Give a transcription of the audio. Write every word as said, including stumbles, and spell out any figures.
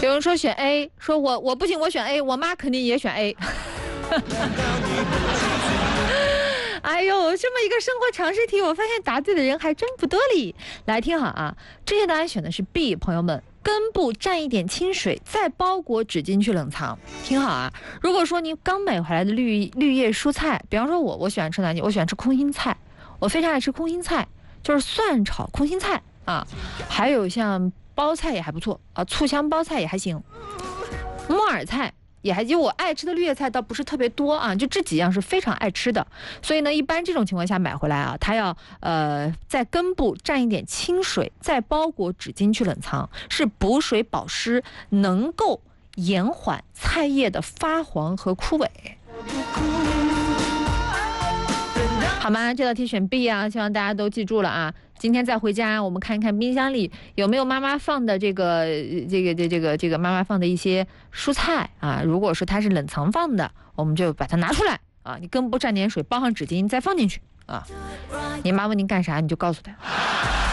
有人说选 A， 说我我不行，我选 A， 我妈肯定也选 A。哎呦，这么一个生活常识题，我发现答对的人还真不多哩。来听好啊，正确答案选的是 B， 朋友们，根部蘸一点清水，再包裹纸巾去冷藏。听好啊，如果说您刚买回来的绿绿叶蔬菜，比方说我我喜欢吃哪些？我喜欢吃空心菜，我非常爱吃空心菜，就是蒜炒空心菜啊，还有像包菜也还不错啊，醋香包菜也还行，木耳菜也还就我爱吃的绿叶菜倒不是特别多啊，就这几样是非常爱吃的，所以呢，一般这种情况下买回来啊，它要呃在根部蘸一点清水，再包裹纸巾去冷藏，是补水保湿，能够延缓菜叶的发黄和枯萎。好吗？这道题选 B 啊，希望大家都记住了啊。今天再回家，我们看一看冰箱里有没有妈妈放的这个这个这这个这个妈妈放的一些蔬菜啊。如果说它是冷藏放的，我们就把它拿出来啊。你根部蘸点水，包上纸巾，再放进去啊。你妈问你干啥，你就告诉她。